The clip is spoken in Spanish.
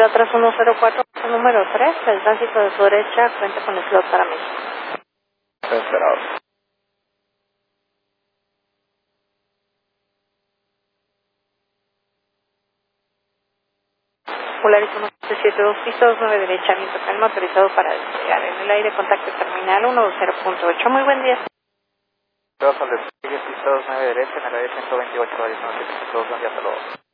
Atrás 104, número 3, el tránsito de su derecha, cuenta con el slot para mí. Esperado. Polaris 172 pisos, 9 derecha, viento calma, autorizado para despegar. En el aire, contacto terminal 120.8. Muy buen día. Todos son de pisos 9 derecha en el área 128, varios 972, buen día, hasta luego.